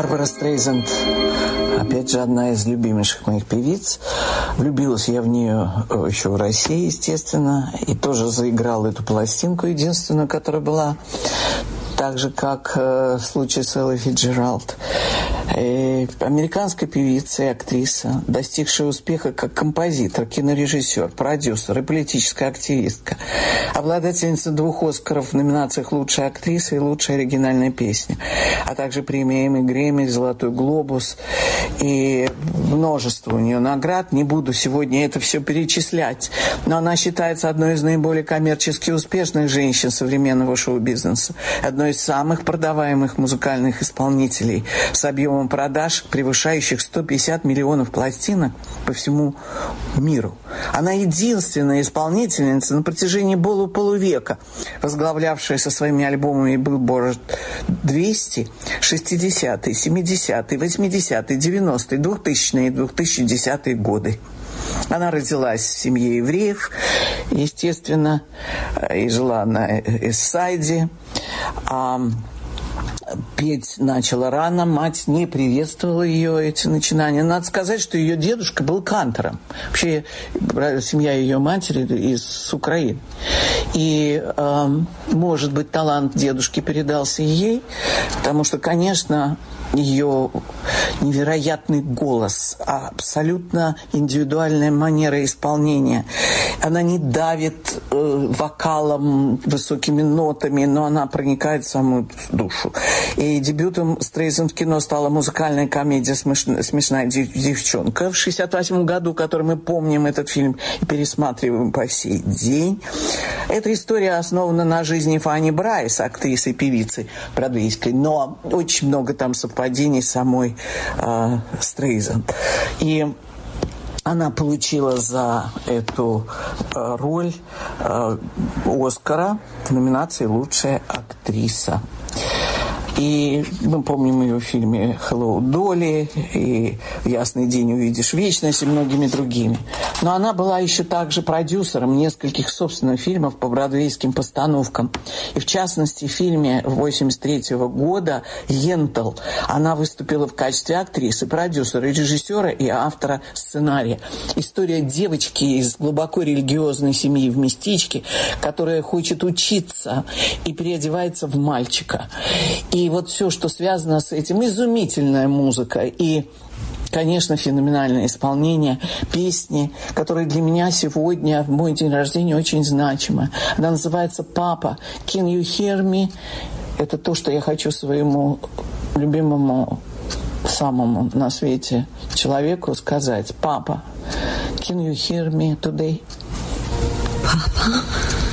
Барбара Стрейзанд, опять же, одна из любимейших моих певиц. Влюбилась я в нее еще в России, естественно, и тоже заиграла эту пластинку, единственную, которая была, так же, как в случае с Эллой Фицджеральд. Американская певица и актриса, достигшая успеха как композитор, кинорежиссер, продюсер и политическая активистка, обладательница 2 «Оскаров» в номинациях «Лучшая актриса» и «Лучшая оригинальная песня», а также премии Эмми, Грэмми, «Золотой глобус» и множество у нее наград. Не буду сегодня это все перечислять, но она считается одной из наиболее коммерчески успешных женщин современного шоу-бизнеса, одной из самых продаваемых музыкальных исполнителей с объемом продаж, превышающих 150 миллионов пластинок по всему миру. Она единственная исполнительница на протяжении полувека, возглавлявшая со своими альбомами Billboard 200 60-е, 70-е, 80-е, 90-е, 2000-е и 2010-е годы. Она родилась в семье евреев, естественно, и жила на Ист-Сайде. Петь начала рано, мать не приветствовала ее эти начинания. Надо сказать, что ее дедушка был кантором. Вообще, семья ее матери с Украины. И, может быть, талант дедушки передался ей, потому что, конечно, ее невероятный голос, абсолютно индивидуальная манера исполнения. Она не давит вокалом, высокими нотами, но она проникает в самую душу. И дебютом Стрейзанд в кино стала музыкальная комедия «Смешная девчонка» в 1968 году, который мы помним этот фильм и пересматриваем по сей день. Эта история основана на жизни Фанни Брайс, актрисы и певицы бродвейской, но очень много там совпадений с самой Стрейзанд. И она получила за эту роль Оскара в номинации «Лучшая актриса». И мы помним ее в фильме «Hello, Долли» и «Ясный день увидишь вечность» и многими другими. Но она была еще также продюсером нескольких собственных фильмов по бродвейским постановкам. И в частности, в фильме 1983 года «Йентл» она выступила в качестве актрисы, продюсера, режиссера и автора сценария. История девочки из глубоко религиозной семьи в местечке, которая хочет учиться и переодевается в мальчика. И вот все, что связано с этим, изумительная музыка и, конечно, феноменальное исполнение песни, которая для меня сегодня, в мой день рождения, очень значима. Она называется «Папа, can you hear me?» Это то, что я хочу своему любимому, самому на свете человеку сказать. «Папа, can you hear me today?» Папа.